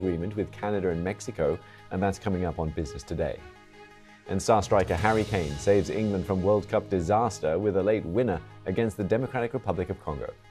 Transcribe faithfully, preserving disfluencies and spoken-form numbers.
agreement with Canada and Mexico, and that's coming up on Business Today. And star striker Harry Kane saves England from World Cup disaster with a late winner against the Democratic Republic of Congo.